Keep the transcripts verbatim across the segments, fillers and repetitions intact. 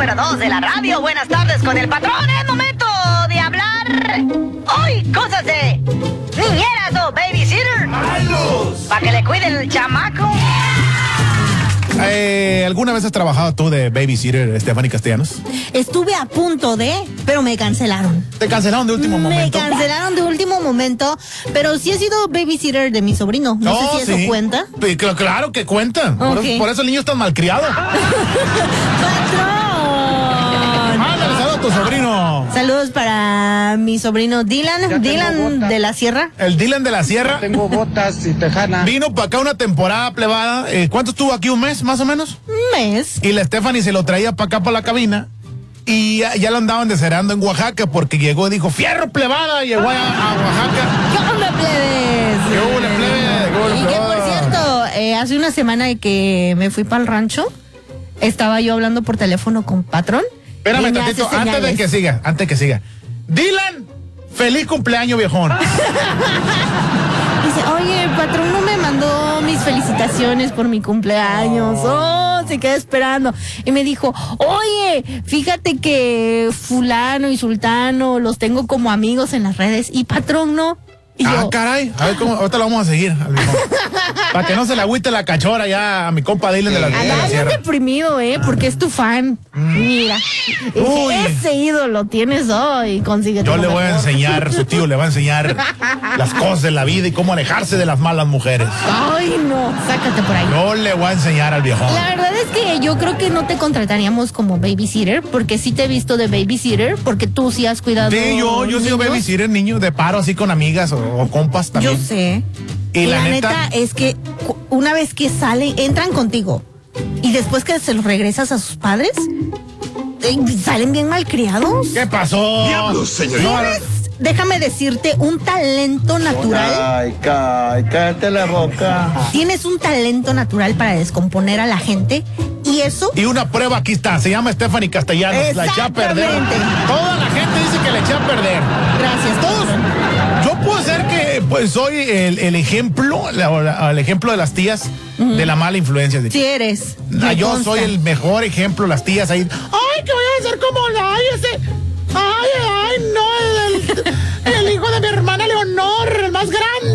número dos de la radio. Buenas tardes con el patrón. Es momento de hablar hoy cosas de niñeras o babysitter. Para que le cuiden el chamaco. Eh, ¿Alguna vez has trabajado tú de babysitter, Stephanie Castellanos? Estuve a punto de, pero me cancelaron. ¿Te cancelaron de último me momento? Me cancelaron de último momento, pero sí he sido babysitter de mi sobrino. No, no sé si sí. eso cuenta. Sí, claro que cuenta. Okay. Por, eso, por eso el niño está malcriado. ¡Patrón! Mándale saludos a tu sobrino. Saludos para mi sobrino Dylan. Dylan de la Sierra. El Dylan de la Sierra. Tengo botas y tejana. Vino para acá una temporada plebada. Eh, ¿Cuánto estuvo aquí? ¿Un mes, más o menos? Un mes. Y la Stephanie se lo traía para acá, para la cabina. Y ya, ya lo andaban desheredando en Oaxaca porque llegó y dijo, ¡fierro plebada! Y llegó a, a Oaxaca. ¿Cómo me plebes? ¿Cómo le plebes? Y que por cierto, eh, hace una semana que me fui para el rancho, estaba yo hablando por teléfono con patrón. Espérame tantito, antes de que siga, antes de que siga. Dylan, feliz cumpleaños, viejón. Dice, oye, el patrón no me mandó mis felicitaciones por mi cumpleaños. Oh, se quedó esperando. Y me dijo, oye, fíjate que fulano y sultano los tengo como amigos en las redes y patrón no. Y ah, yo, caray, a ver cómo, ahorita lo vamos a seguir. Para que no se le agüite la cachora ya a mi compa Dylan de la, de la Andas Sierra. deprimido, ¿eh? Porque es tu fan. Mm. Mira, Uy. ese ídolo tienes hoy. Consigue. Yo le voy a enseñar, su tío le va a enseñar las cosas de la vida y cómo alejarse de las malas mujeres. Ay, no, sácate por ahí. Yo le voy a enseñar al viejón. La verdad es que yo creo que no te contrataríamos como babysitter, porque sí te he visto de babysitter, porque tú sí has cuidado. Sí, yo, yo soy babysitter, niño, de paro así con amigas o, o compas también. Yo sé. Y la, la neta, neta es que una vez que salen, entran contigo y después que se los regresas a sus padres, eh, salen bien malcriados. ¿Qué pasó? Diablos, señorita. Tienes, déjame decirte, un talento natural. Ay, cállate, cállate la boca. Tienes un talento natural para descomponer a la gente y eso. Y una prueba aquí está, se llama Stephanie Castellanos. La eché a perder. Toda la gente dice que le eché a perder. Gracias. Todos. Yo puedo ser que pues soy el, el ejemplo, la, el ejemplo de las tías uh-huh. de la mala influencia. De sí eres. Ah, yo consta. Soy el mejor ejemplo, las tías ahí. Ay, que voy a hacer como la ay, ese. Ay, ay, no, el, el hijo de mi hermana Leonor, el más grande.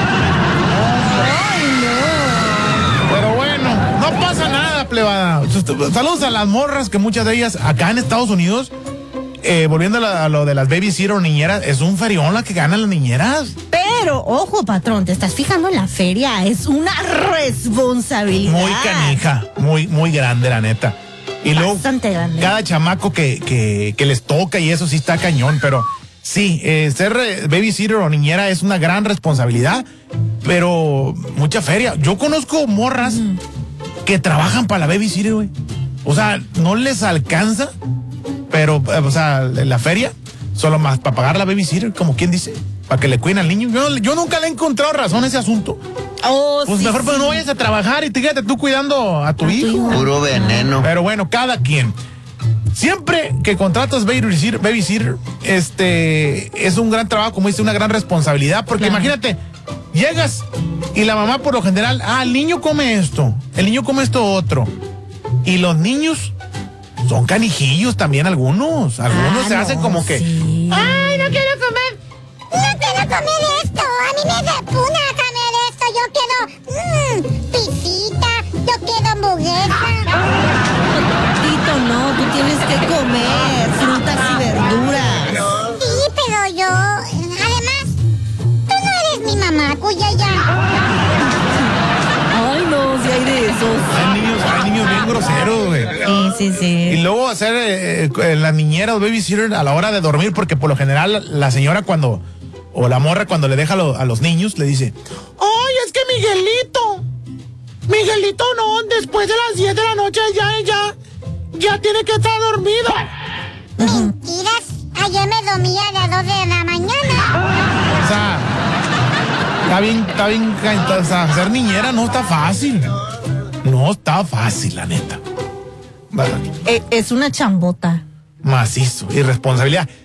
Ay, no. Pero bueno, no pasa nada, plebada. Saludos a las morras, que muchas de ellas acá en Estados Unidos. Eh, volviendo a, la, a lo de las babysitter o niñeras, es un ferión la que ganan las niñeras. Pero, ojo, patrón, te estás fijando en la feria, es una responsabilidad. Muy canija, muy, muy grande, la neta. Y Bastante luego, grande. cada chamaco que, que, que les toca y eso sí está cañón, pero sí, eh, ser babysitter o niñera es una gran responsabilidad, pero mucha feria. Yo conozco morras mm. que trabajan para la babysitter, güey. O sea, no les alcanza. Pero, o sea, la feria, solo más para pagar la babysitter, como quien dice, para que le cuiden al niño. Yo, yo nunca le he encontrado razón a ese asunto. Oh, pues sí, mejor sí. pues no vayas a trabajar y te quédate tú cuidando a tu, a hijo. tu hijo. Puro veneno. Pero bueno, cada quien. Siempre que contratas babysitter, babysitter, este, es un gran trabajo, como dice, una gran responsabilidad, porque claro. Imagínate, llegas y la mamá por lo general, ah, el niño come esto, el niño come esto otro. Y los niños son canijillos también algunos. Algunos ah, se hacen no, como que, sí. ¡ay, no quiero comer! No quiero comer esto. A mí me da puna comer esto. Yo quiero mmm, pisita. Yo quiero hamburguesa. Tito, no, tú tienes que comer frutas y verduras. Sí, pero yo... Además, tú no eres mi mamá, cuya ya... Ay, no, si hay de esos. Hay niños, hay niños bien groseros, güey. Sí, sí, sí. Y luego hacer eh, eh, la niñera o babysitter a la hora de dormir, porque por lo general la señora cuando, o la morra cuando le deja lo, a los niños, le dice, ¡ay, es que Miguelito! Miguelito no, después de las diez de la noche ya, ya, ya tiene que estar dormido. Mentiras, ayer me dormía a las dos de la mañana. O sea, está bien, está bien, o sea, ser niñera no está fácil. No está fácil, la neta. Es una chambota. Macizo, irresponsabilidad.